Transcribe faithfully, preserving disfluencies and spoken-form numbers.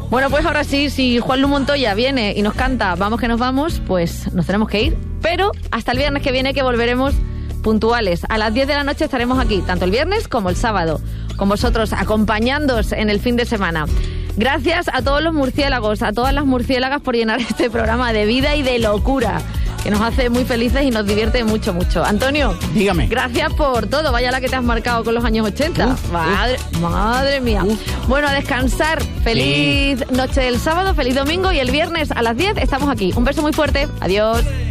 Bueno, pues ahora sí, si Juanlu Montoya viene y nos canta Vamos que nos vamos, pues nos tenemos que ir. Pero hasta el viernes que viene, que volveremos puntuales. A las diez de la noche estaremos aquí, tanto el viernes como el sábado, con vosotros, acompañándoos en el fin de semana. Gracias a todos los murciélagos, a todas las murciélagas por llenar este programa de vida y de locura, que nos hace muy felices y nos divierte mucho, mucho. Antonio, dígame. Gracias por todo. Vaya la que te has marcado con los años ochenta. Uf, madre, uf. madre mía. Uf. Bueno, a descansar. Feliz Sí. noche del sábado, feliz domingo y el viernes a las diez estamos aquí. Un beso muy fuerte. Adiós.